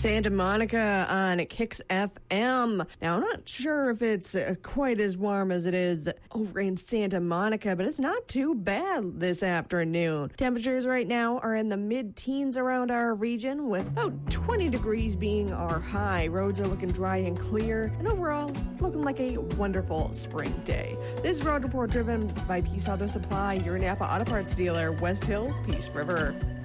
Santa Monica on Kicks FM. Now, I'm not sure if it's quite as warm as it is over in Santa Monica, but it's not too bad this afternoon. Temperatures right now are in the mid-teens around our region, with about 20 degrees being our high. Roads are looking dry and clear, and overall, it's looking like a wonderful spring day. This road report driven by Peace Auto Supply, your Napa Auto Parts dealer, West Hill, Peace River.